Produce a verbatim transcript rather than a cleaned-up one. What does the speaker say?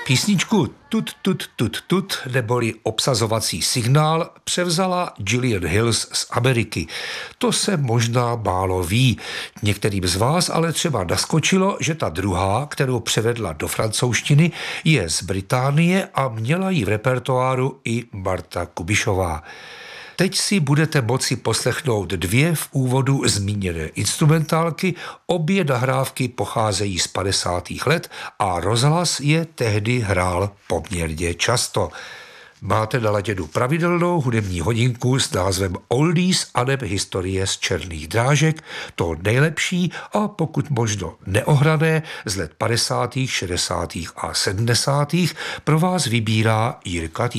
Písničku Tut, tut, tut, tut, neboli obsazovací signál, převzala Jillian Hills z Ameriky. To se možná málo ví. Některým z vás ale třeba naskočilo, že ta druhá, kterou převedla do francouzštiny, je z Británie a měla ji v repertoáru i Marta Kubišová. Teď si budete moci poslechnout dvě v úvodu zmíněné instrumentálky, obě nahrávky pocházejí z padesátých let a rozhlas je tehdy hrál poměrně často. Máte naladěnu pravidelnou hudební hodinku s názvem Oldies aneb historie z černých drážek, to nejlepší a pokud možno neohrané z let padesátých, šedesátých a sedmdesátých pro vás vybírá Jirka